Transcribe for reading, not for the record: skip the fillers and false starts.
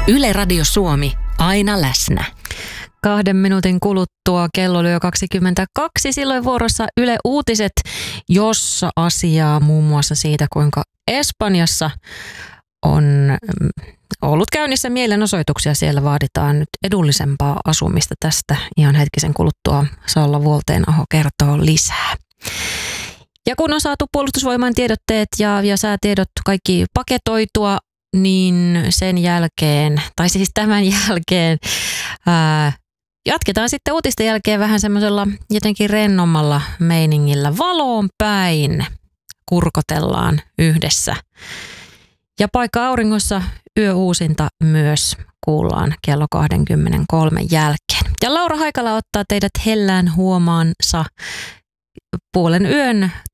Yle Radio Suomi, aina läsnä. 2 minuutin kuluttua kello lyö 22. Silloin vuorossa Yle Uutiset, jossa asiaa muun muassa siitä, kuinka Espanjassa on ollut käynnissä mielenosoituksia. Siellä vaaditaan nyt edullisempaa asumista. Tästä ihan hetkisen kuluttua Salla Vuolteenaho kertoo lisää. Ja kun on saatu Puolustusvoimain tiedotteet ja säätiedot kaikki paketoitua, niin sen jälkeen, tai siis tämän jälkeen, jatketaan sitten uutisten jälkeen vähän semmoisella jotenkin rennommalla meiningillä. Valoon päin kurkotellaan yhdessä. Ja paikka auringossa yöuusinta myös kuullaan kello 23 jälkeen. Ja Laura Haikala ottaa teidät hellään huomaansa 00:30